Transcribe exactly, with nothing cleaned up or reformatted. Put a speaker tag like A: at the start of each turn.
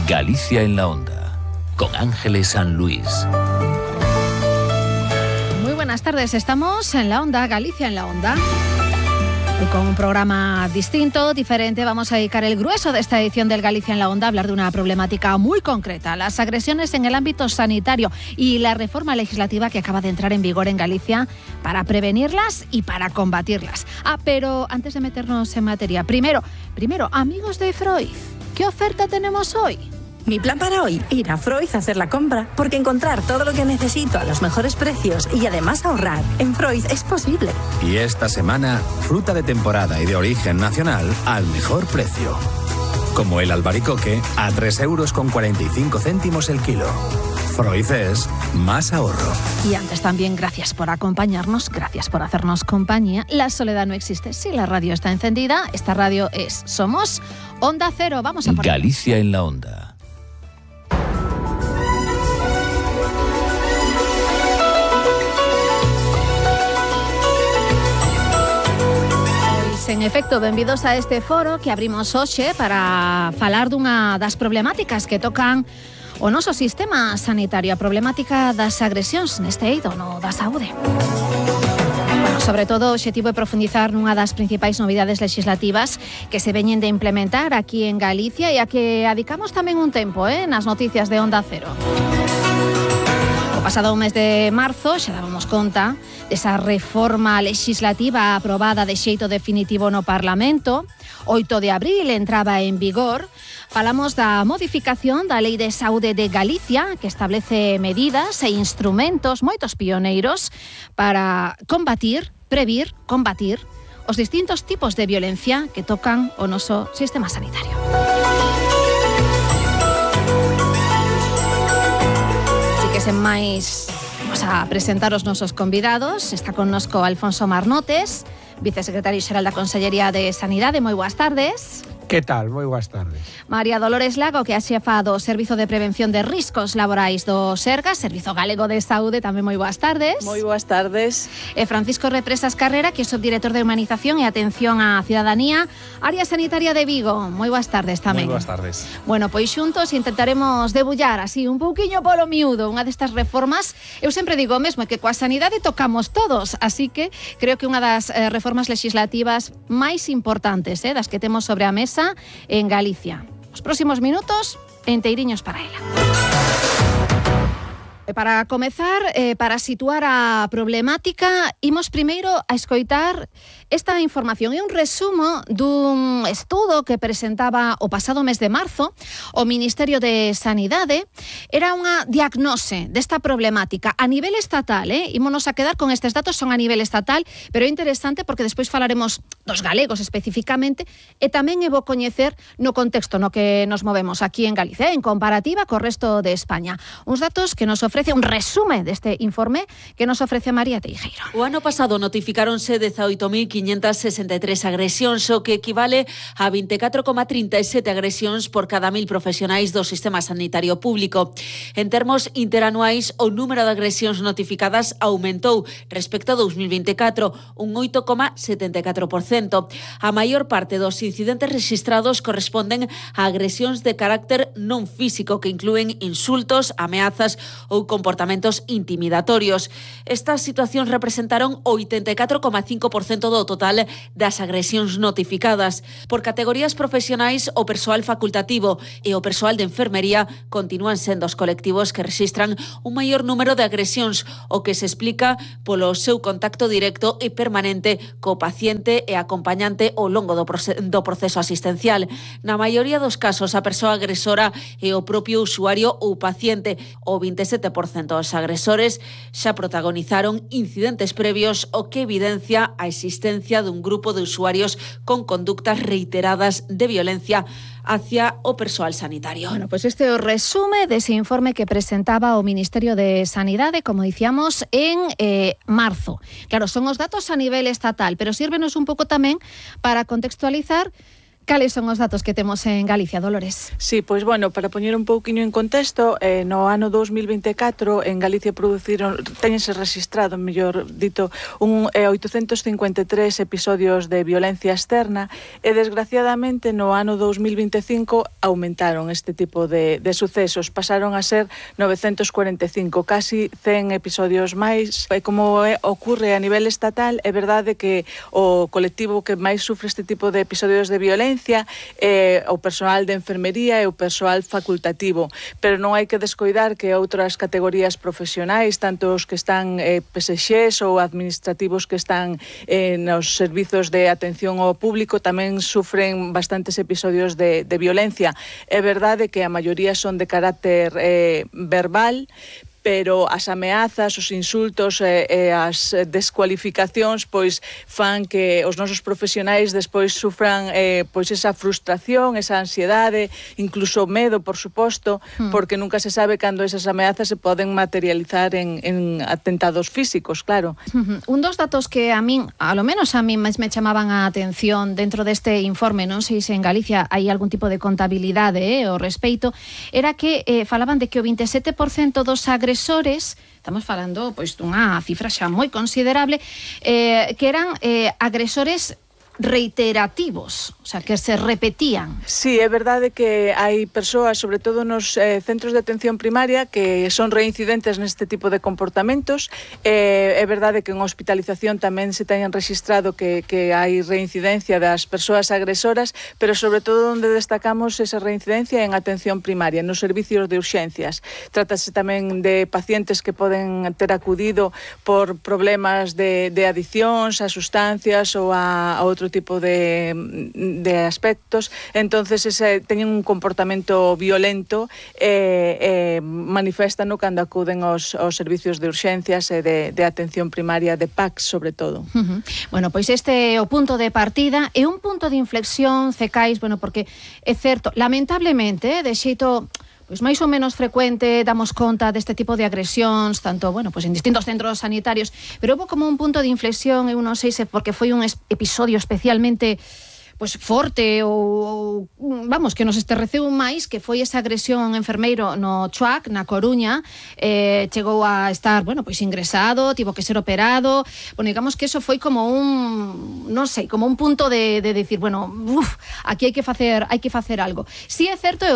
A: Galicia en la Onda, con Ángeles San Luis.
B: Muy buenas tardes, estamos en la Onda, Galicia en la Onda. Y con un programa distinto, diferente, vamos a dedicar el grueso de esta edición del Galicia en la Onda a hablar de una problemática muy concreta, las agresiones en el ámbito sanitario y la reforma legislativa que acaba de entrar en vigor en Galicia para prevenirlas y para combatirlas. Ah, pero antes de meternos en materia, primero, primero, amigos de Freud, ¿qué oferta tenemos hoy?
C: Mi plan para hoy, ir a Freud a hacer la compra, porque encontrar todo lo que necesito a los mejores precios y además ahorrar en Freud es posible.
D: Y esta semana, fruta de temporada y de origen nacional al mejor precio. Como el albaricoque a tres euros con cuarenta y cinco céntimos el kilo. Freud es más ahorro.
B: Y antes también, gracias por acompañarnos, gracias por hacernos compañía. La soledad no existe si la radio está encendida. Esta radio es Somos Onda Cero. Vamos a por
A: Galicia en la Onda.
B: En efecto, benvidos a este foro que abrimos hoxe para falar dunha das problemáticas que tocan o noso sistema sanitario, a problemática das agresións neste eido no da saúde. Bueno, sobre todo, o obxectivo é profundizar nunha das principais novidades legislativas que se veñen de implementar aquí en Galicia e a que adicamos tamén un tempo eh, nas noticias de Onda Cero. O pasado mes de marzo xa dábamos conta desa reforma legislativa aprobada de xeito definitivo no Parlamento. oito de abril entraba en vigor. Falamos da modificación da Lei de Saúde de Galicia, que establece medidas e instrumentos, moitos pioneiros, para combatir, previr, combatir os distintos tipos de violencia que tocan o noso sistema sanitario. Sen máis, vamos a presentar os nosos convidados. Está connosco Alfonso Marnotes, vicesecretario xeral da Consellería de Sanidade. Moi boas tardes.
E: Que tal? Moi boas tardes.
B: María Dolores Lago, que é a xefa do Servizo de Prevención de Riscos Laborais do Sergas, Servizo Galego de Saúde, tamén moi boas tardes.
F: Moi boas tardes.
B: E Francisco Represas Carrera, que é subdirector de Humanización e Atención á Cidadanía, Área Sanitaria de Vigo. Moi boas tardes tamén.
E: Moi boas tardes.
B: Bueno, pois xuntos intentaremos debullar así un pouquiño polo miúdo unha destas reformas. Eu sempre digo o mesmo, que coa sanidade tocamos todos, así que creo que unha das eh, reformas legislativas máis importantes, eh, das que temos sobre a mesa en Galicia. Os próximos minutos enteiriños para ela. Para comezar, eh, para situar a problemática, imos primeiro a escoitar esta información. É un resumo dun estudo que presentaba o pasado mes de marzo o Ministerio de Sanidade. Era unha diagnose desta problemática a nivel estatal, eh? Ímonos a quedar con estes datos, son a nivel estatal, pero é interesante porque despois falaremos dos galegos especificamente e tamén é bo coñecer no contexto no que nos movemos aquí en Galicia, en comparativa co resto de España. Uns datos que nos ofrece un resume deste informe que nos ofrece María Teijeiro.
F: O ano pasado notificáronse dezaoito mil quiñentas sesenta e tres agresións, o que equivale a veinticuatro coma trinta e sete agresións por cada mil profesionais do sistema sanitario público. En termos interanuais, o número de agresións notificadas aumentou respecto a dous mil veinticuatro, un oito coma setenta e catro por cento. A maior parte dos incidentes rexistrados corresponden a agresións de carácter non físico que inclúen insultos, ameazas ou comportamentos intimidatorios. Estas situacións representaron o oitenta e catro coma cinco por cento do total das agresións notificadas. Por categorías profesionais, o persoal facultativo e o persoal de enfermería continúan sendo os colectivos que rexistran un maior número de agresións, o que se explica polo seu contacto directo e permanente co paciente e acompañante ao longo do proceso asistencial. Na maioría dos casos, a persoa agresora é o propio usuario ou paciente. O vinte e sete por cento dos agresores xa protagonizaron incidentes previos, o que evidencia a existencia dun grupo de usuarios con conductas reiteradas de violencia hacia o persoal sanitario.
B: Bueno, pues este é o resume dese informe que presentaba o Ministerio de Sanidade, como dicíamos, en eh, marzo. Claro, son os datos a nivel estatal, pero sírvenos un pouco tamén para contextualizar Cales son os datos que temos en Galicia, Dolores?
E: Sí, pois bueno, para poñer un pouquiño en contexto, eh, no ano dos mil vinte e catro en Galicia produciron, teñense registrado, mellor dito, un eh, oitocentos cincuenta e tres episodios de violencia externa e desgraciadamente no ano dos mil vinte e cinco aumentaron este tipo de, de sucesos, pasaron a ser novecentos cuarenta e cinco, casi cen episodios máis. E como é, ocurre a nivel estatal, é verdade que o colectivo que máis sufre este tipo de episodios de violencia eh, o persoal de enfermería e o persoal facultativo, pero non hai que descoidar que outras categorías profesionais, tanto os que están eh, P S Xs ou administrativos que están eh, nos servizos de atención ao público, tamén sufren bastantes episodios de, de violencia. É verdade que a maioría son de carácter eh, verbal, pero as ameazas, os insultos e, e as descualificacións pois fan que os nosos profesionais despois sufran eh, pois esa frustración, esa ansiedade, incluso medo, por suposto, hmm. porque nunca se sabe cando esas ameazas se poden materializar en, en atentados físicos, claro.
B: Uh-huh. Un dos datos que a min, a lo menos a mí máis me chamaban a atención dentro deste informe, non sei se en Galicia hai algún tipo de contabilidade eh, ao respeito, era que eh, falaban de que o vinte e sete por cento dos agresores agresores, estamos falando pois dunha cifra xa moi considerable, eh, que eran eh, agresores reiterativos, o sea, que se repetían.
E: Sí, é verdade que hai persoas, sobre todo nos eh, centros de atención primaria, que son reincidentes neste tipo de comportamentos. Eh, é verdade que en hospitalización tamén se teñen registrado que, que hai reincidencia das persoas agresoras, pero sobre todo onde destacamos esa reincidencia en atención primaria, nos servicios de urxencias. Trátase tamén de pacientes que poden ter acudido por problemas de, de adiccións a sustancias ou a, a outro tipo de, de aspectos, entonces ese, teñen un comportamento violento e eh, eh, maniféstano cando acuden aos, aos servicios de urxencias e de, de atención primaria, de P A C sobre todo.
B: Uh-huh. Bueno, pois este é o punto de partida e un punto de inflexión, Cecais, bueno, porque é certo, lamentablemente, de xeito pois máis ou menos frecuente damos conta deste tipo de agresións, tanto, bueno, pois en distintos centros sanitarios, pero houve como un punto de inflexión, eu non sei se porque foi un episodio especialmente pois forte ou, vamos, que nos esterreceu máis, que foi esa agresión a un enfermeiro no Chuac, na Coruña, eh, chegou a estar, bueno, pois ingresado, tivo que ser operado, bueno, digamos que eso foi como un, non sei, como un punto de, de decir, bueno, uf, aquí hai que facer, hai que facer algo. Si é certo,